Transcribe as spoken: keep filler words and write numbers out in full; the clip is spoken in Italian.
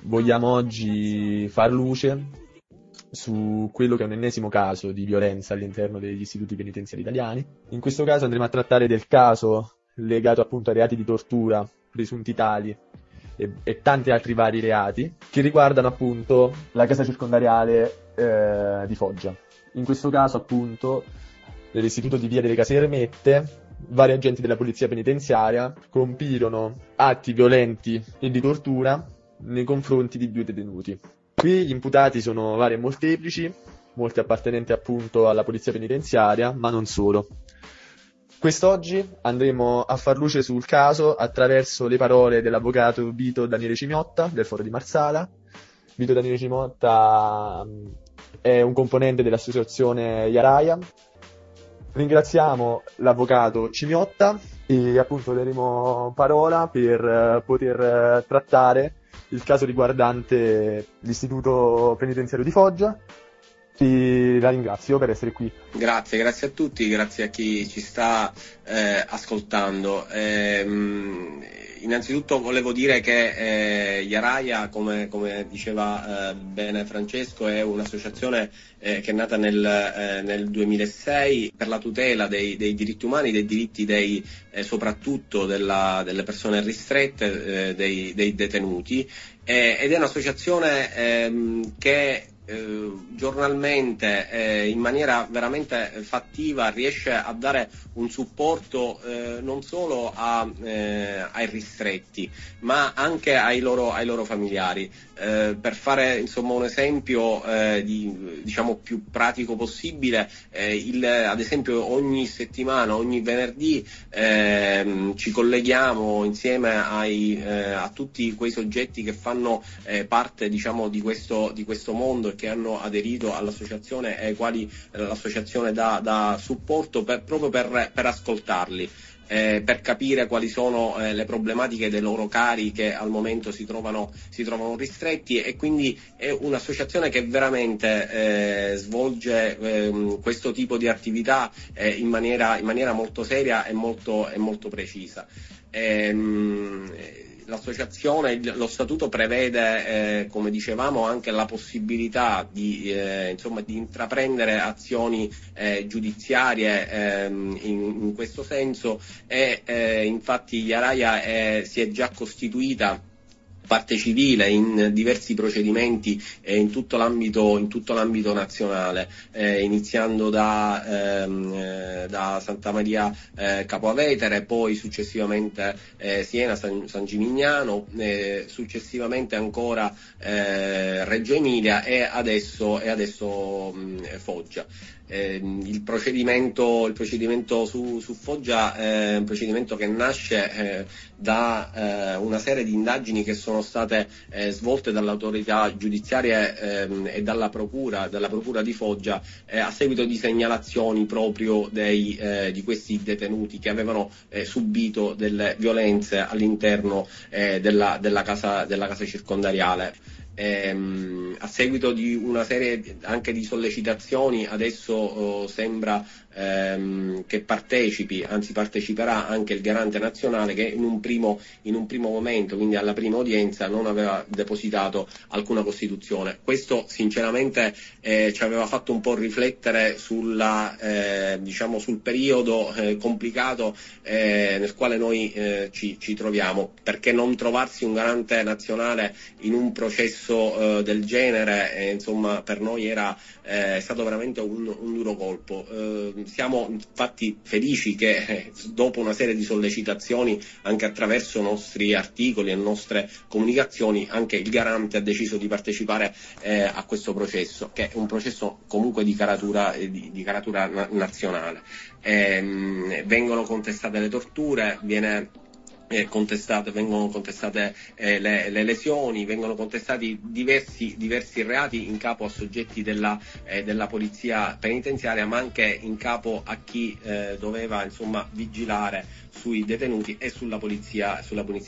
vogliamo oggi far luce su quello che è un ennesimo caso di violenza all'interno degli istituti penitenziari italiani. In questo caso andremo a trattare del caso legato appunto ai reati di tortura, presunti tali, e, e tanti altri vari reati che riguardano appunto la casa circondariale eh, di Foggia. In questo caso appunto nell'istituto di Via delle Casermette vari agenti della polizia penitenziaria compirono atti violenti e di tortura nei confronti di due detenuti. Qui gli imputati sono vari e molteplici, molti appartenenti appunto alla polizia penitenziaria, ma non solo. Quest'oggi andremo a far luce sul caso attraverso le parole dell'avvocato Vito Daniele Cimiotta del Foro di Marsala. Vito Daniele Cimiotta è un componente dell'associazione Iaraia. Ringraziamo l'avvocato Cimiotta e appunto daremo parola per poter trattare il caso riguardante l'istituto penitenziario di Foggia. Ti la ringrazio per essere qui. Grazie, grazie a tutti, grazie a chi ci sta eh, ascoltando. Eh, innanzitutto volevo dire che eh, Iaraia, come, come diceva eh, bene Francesco, è un'associazione eh, che è nata nel, eh, nel duemilasei per la tutela dei, dei diritti umani, dei diritti dei, eh, soprattutto della, delle persone ristrette, eh, dei, dei detenuti, eh, ed è un'associazione ehm, che Eh, giornalmente eh, in maniera veramente fattiva riesce a dare un supporto eh, non solo a, eh, ai ristretti ma anche ai loro, ai loro familiari. Eh, per fare insomma un esempio eh, di, diciamo più pratico possibile, eh, il, ad esempio ogni settimana, ogni venerdì eh, ci colleghiamo insieme ai, eh, a tutti quei soggetti che fanno eh, parte diciamo di questo, di questo mondo che hanno aderito all'associazione e ai quali eh, l'associazione dà, dà supporto per, proprio per, per ascoltarli, eh, per capire quali sono eh, le problematiche dei loro cari che al momento si trovano, si trovano ristretti, e quindi è un'associazione che veramente eh, svolge eh, questo tipo di attività eh, in, maniera, in maniera molto seria e molto, e molto precisa. Ehm, L'associazione, lo statuto prevede, eh, come dicevamo, anche la possibilità di, eh, insomma, di intraprendere azioni eh, giudiziarie ehm, in, in questo senso, e eh, infatti Iaraia è, si è già costituita parte civile in diversi procedimenti eh, in tutto l'ambito in tutto l'ambito nazionale, eh, iniziando da, ehm, eh, da Santa Maria eh, Capo Avetere, poi successivamente eh, Siena, San, San Gimignano, eh, successivamente ancora eh, Reggio Emilia e adesso, e adesso mh, Foggia. Eh, il procedimento, il procedimento su, su Foggia è un procedimento che nasce eh, da eh, una serie di indagini che sono state eh, svolte dall'autorità giudiziaria ehm, e dalla procura, dalla procura di Foggia eh, a seguito di segnalazioni proprio dei, eh, di questi detenuti che avevano eh, subito delle violenze all'interno eh, della, della, casa, della casa circondariale. Ehm, a seguito di una serie anche di sollecitazioni adesso oh, sembra ehm, che partecipi, anzi parteciperà anche il garante nazionale, che in un primo, in un primo momento, quindi alla prima udienza, non aveva depositato alcuna costituzione. Questo sinceramente eh, ci aveva fatto un po' riflettere sulla, eh, diciamo, sul periodo eh, complicato eh, nel quale noi eh, ci, ci troviamo, perché non trovarsi un garante nazionale in un processo eh, del genere eh, insomma per noi era eh, è stato veramente un, un duro colpo. Eh, siamo infatti felici che eh, dopo una serie di sollecitazioni anche attraverso nostri articoli e nostre comunicazioni anche il garante ha deciso di partecipare eh, a questo processo, che è un processo comunque di caratura, eh, di, di caratura na- nazionale. Eh, vengono contestate le torture, viene Eh, contestate, vengono contestate eh, le, le lesioni, vengono contestati diversi, diversi reati in capo a soggetti della, eh, della polizia penitenziaria, ma anche in capo a chi eh, doveva insomma vigilare sui detenuti e sulla polizia, sulla polizia